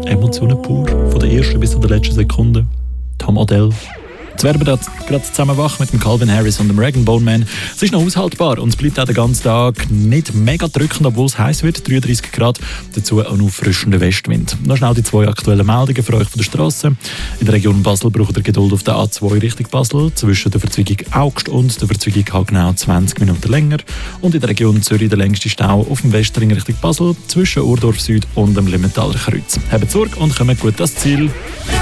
Emotionen pur, von der ersten bis zur letzten Sekunde. Tom Odell. Jetzt werden wir gerade zusammen wach mit dem Calvin Harris und dem Rag & Bone Man. Es ist noch aushaltbar und es bleibt auch den ganzen Tag nicht mega drückend, obwohl es heiß wird, 33 Grad. Dazu auch noch frischender Westwind. Noch schnell die 2 aktuellen Meldungen für euch von der Straße. In der Region Basel braucht ihr Geduld auf der A2 Richtung Basel, zwischen der Verzweigung Augst und der Verzweigung Hagenau 20 Minuten länger. Und in der Region Zürich der längste Stau auf dem Westring Richtung Basel, zwischen Urdorf Süd und dem Limmentaler Kreuz. Habt Sorge und kommt gut ans Ziel.